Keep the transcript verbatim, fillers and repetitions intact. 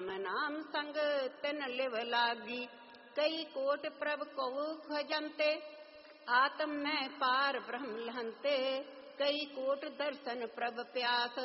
राम नाम संग तिन लिव लागी। कई कोट प्रभ को खजंते आत्म में पार ब्रह्म लहंते। कई कोट दर्शन प्रभ प्यास